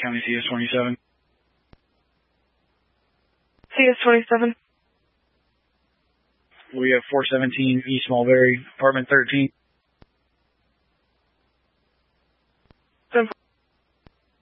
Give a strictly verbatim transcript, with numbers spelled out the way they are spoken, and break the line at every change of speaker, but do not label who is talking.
County C S twenty-seven.
C S twenty-seven.
We have four seventeen East Mulberry, apartment thirteen.
ten